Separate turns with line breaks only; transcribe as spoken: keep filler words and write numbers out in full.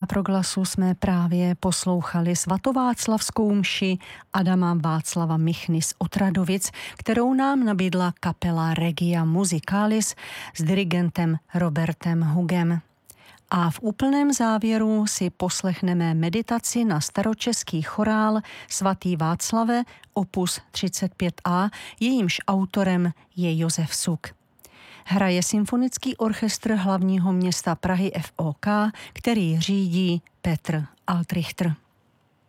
Proglasu jsme právě poslouchali svatováclavskou mši Adama Václava Michny z Otradovic, kterou nám nabídla kapela Regia Musicalis s dirigentem Robertem Hugem. A v úplném závěru si poslechneme meditaci na staročeský chorál Svatý Václave opus třicet pět a, jejímž autorem je Josef Suk. Hraje Symfonický orchestr hlavního města Prahy F O K, který řídí Petr Altrichter.